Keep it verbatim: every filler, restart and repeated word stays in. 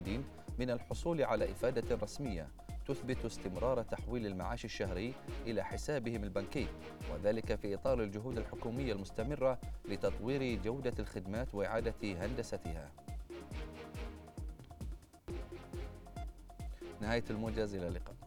من الحصول على إفادة رسمية تثبت استمرار تحويل المعاش الشهري إلى حسابهم البنكي، وذلك في إطار الجهود الحكومية المستمرة لتطوير جودة الخدمات وإعادة هندستها. نهاية الموجز، إلى اللقاء.